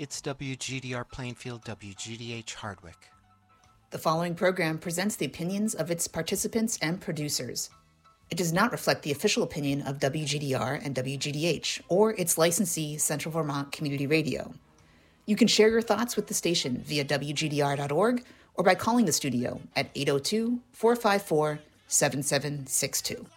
It's WGDR Plainfield, WGDH Hardwick. The following program presents the opinions of its participants and producers. It does not reflect the official opinion of WGDR and WGDH or its licensee, Central Vermont Community Radio. You can share your thoughts with the station via WGDR.org or by calling the studio at 802-454-7762.